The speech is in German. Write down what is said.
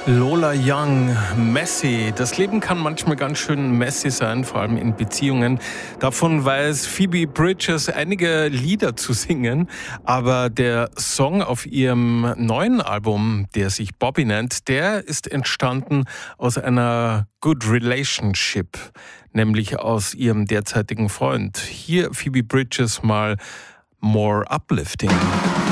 Lola Young, messy. Das Leben kann manchmal ganz schön messy sein, vor allem in Beziehungen. Davon weiß Phoebe Bridgers einige Lieder zu singen, aber der Song auf ihrem neuen Album, der sich Bobby nennt, der ist entstanden aus einer Good Relationship, nämlich aus ihrem derzeitigen Freund. Hier Phoebe Bridgers mal More Uplifting.